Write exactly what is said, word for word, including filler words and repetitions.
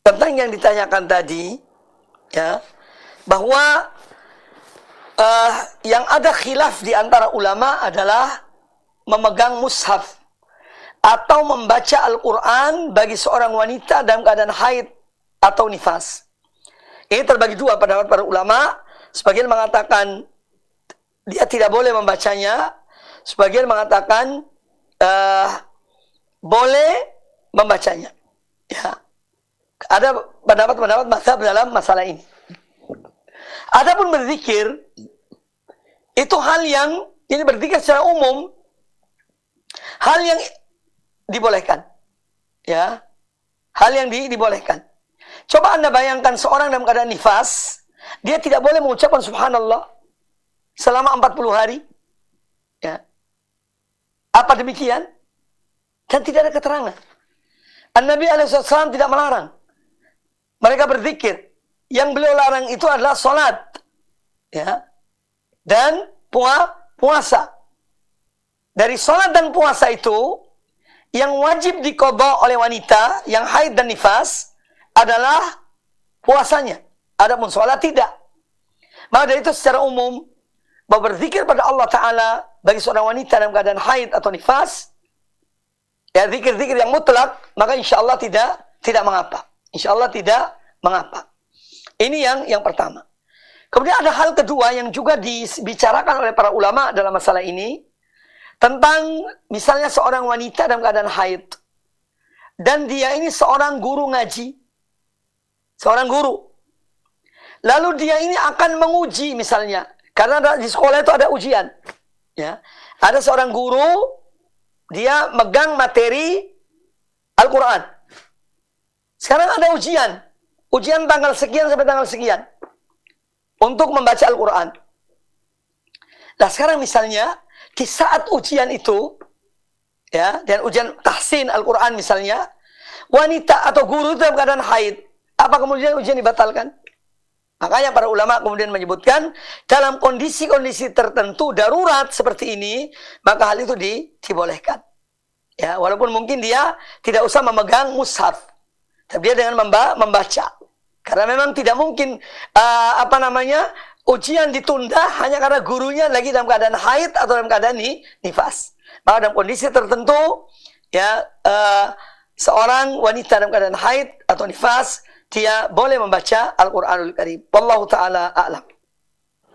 tentang yang ditanyakan tadi, ya, bahwa uh, yang ada khilaf di antara ulama adalah memegang mushaf atau membaca Al-Quran bagi seorang wanita dalam keadaan haid atau nifas. Ini terbagi dua pendapat para ulama. Sebagian mengatakan dia tidak boleh membacanya, sebagian mengatakan uh, boleh membacanya. Ya. Ada pendapat-pendapat mazhab dalam masalah ini. Adapun berzikir, itu hal yang, ini berzikir secara umum, hal yang dibolehkan, ya, hal yang di, dibolehkan. Coba Anda bayangkan seorang dalam keadaan nifas, dia tidak boleh mengucapkan subhanallah selama empat puluh hari, ya. Apa demikian? Dan tidak ada keterangan. An-Nabi alaihi wasallam tidak melarang mereka berzikir. Yang beliau larang itu adalah salat, ya, dan puasa. Dari salat dan puasa itu, yang wajib diqadha oleh wanita yang haid dan nifas adalah puasanya. Adapun salat tidak. Maka dari itu secara umum, bahwa berzikir pada Allah Ta'ala bagi seorang wanita dalam keadaan haid atau nifas, ya, zikir-zikir yang mutlak, maka insya Allah tidak tidak mengapa. Insya Allah tidak mengapa. Ini yang yang pertama. Kemudian ada hal kedua yang juga dibicarakan oleh para ulama dalam masalah ini, tentang misalnya seorang wanita dalam keadaan haid, dan dia ini seorang guru ngaji, seorang guru. Lalu dia ini akan menguji misalnya, karena di sekolah itu ada ujian, ya. Ada seorang guru, dia megang materi Al-Quran. Sekarang ada ujian, ujian tanggal sekian sampai tanggal sekian untuk membaca Al-Quran. Nah sekarang misalnya di saat ujian itu, ya, dan ujian tahsin Al-Quran misalnya, wanita atau guru dalam keadaan haid, apa kemudian ujian dibatalkan? Makanya para ulama kemudian menyebutkan, dalam kondisi-kondisi tertentu darurat seperti ini, maka hal itu di, dibolehkan. Ya, walaupun mungkin dia tidak usah memegang mushaf, tapi dia dengan memba, membaca. Karena memang tidak mungkin uh, apa namanya ujian ditunda hanya karena gurunya lagi dalam keadaan haid atau dalam keadaan ni, nifas. Maka dalam kondisi tertentu, ya, uh, seorang wanita dalam keadaan haid atau nifas, dia boleh membaca Al-Quranul Karim. Wallahu ta'ala a'lam.